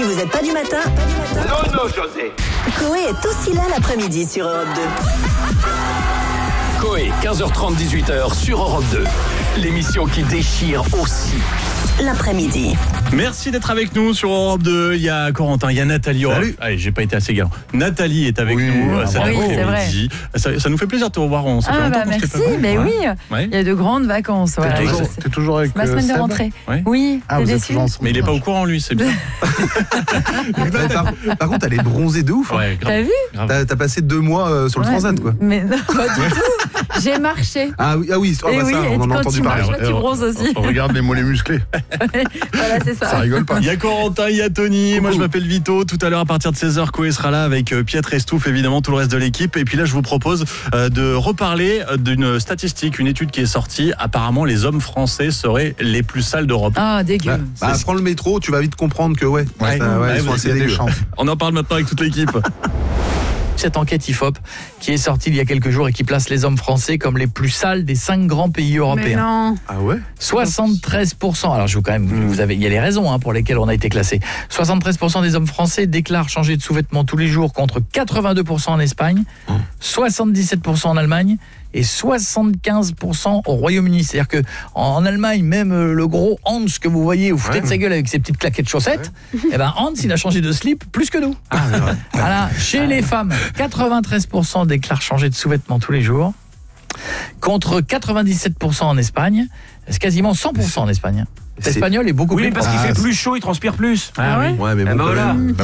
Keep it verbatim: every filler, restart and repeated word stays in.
Si vous n'êtes pas du matin, Non, non, José. Coé est aussi là l'après-midi sur Europe deux. Coé, quinze heures trente, dix-huit heures sur Europe deux. L'émission qui déchire aussi L'après-midi. Merci d'être avec nous sur Europe deux. Il y a Corentin, il y a Nathalie. Salut. Allez, j'ai pas été assez galant. Nathalie est avec Oui, nous ah, cet bravo. Oui, c'est vrai. après-midi. Ça, ça nous fait plaisir de te revoir. On, ça fait Ah longtemps bah qu'on s'était merci, pas vu. mais Ouais. oui, Ouais. il y a de grandes vacances. Voilà, T'es je toujours, sais. t'es toujours avec Ma euh, semaine de Seb rentrée. Ouais. Oui, Ah, t'es vous êtes déçu toujours ensemble. Mais il est pas au courant, lui, c'est bien. Mais par, par contre, elle est bronzée de ouf. hein. Ouais, grave. T'as vu grave. T'as, t'as passé deux mois euh, sur le Ouais, transat, quoi. Mais non, pas du tout. J'ai marché. Ah oui, ah oui, oh, Et bah, oui, ça, et on en a quand entendu tu parler. marches, là, tu bronzes aussi. Regarde les mollets musclés. Voilà, c'est ça. Ça rigole pas. Il y a Corentin, il y a Tony, moi je m'appelle Vito. Tout à l'heure à partir de seize heures, Coé sera là avec euh, Pietre Estouffe, évidemment tout le reste de l'équipe. Et puis là je vous propose euh, de reparler euh, d'une statistique, une étude qui est sortie. Apparemment les hommes français seraient les plus sales d'Europe. Ah, dégueu. Bah, bah, prends le métro, tu vas vite comprendre que ouais, Ouais. ça, ouais, Ouais, ils sont vous- assez Il y a des dégueux. chances. On en parle maintenant avec toute l'équipe. Cette enquête I F O P qui est sortie il y a quelques jours et qui place les hommes français comme les plus sales des cinq grands pays Mais européens. non. Ah ouais. soixante-treize pour cent. Alors je vous quand même, vous avez, il y a les raisons hein, pour lesquelles on a été classé. soixante-treize pour cent des hommes français déclarent changer de sous-vêtements tous les jours contre quatre-vingt-deux pour cent en Espagne, soixante-dix-sept pour cent en Allemagne et soixante-quinze pour cent au Royaume-Uni. C'est-à-dire que en Allemagne, même euh, le gros Hans que vous voyez, vous foutez Ouais. de sa gueule avec ses petites claquettes chaussettes, eh ben Hans, il a changé de slip plus que nous. Ah, c'est vrai. Voilà, chez les femmes, quatre-vingt-treize pour cent déclarent changer de sous-vêtements tous les jours, contre quatre-vingt-dix-sept pour cent en Espagne, c'est quasiment cent pour cent en Espagne. C'est- L'espagnol est beaucoup Oui, plus parce qu'il Ah, fait c'est- plus chaud, il transpire plus. Ah ouais. Ouais, mais Eh bon, ben quand voilà. même.